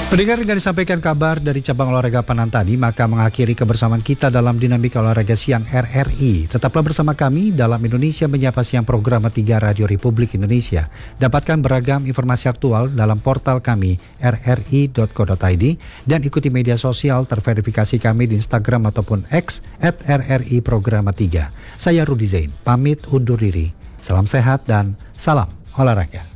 Pendengar, dengan disampaikan kabar dari cabang olahraga Panan tadi, maka mengakhiri kebersamaan kita dalam Dinamika Olahraga Siang RRI. Tetaplah bersama kami dalam Indonesia Menyapa Siang program 3 Radio Republik Indonesia. Dapatkan beragam informasi aktual dalam portal kami rri.co.id dan ikuti media sosial terverifikasi kami di Instagram ataupun X @RRI Programa 3. Saya Rudi Zain, pamit undur diri. Salam sehat dan salam olahraga.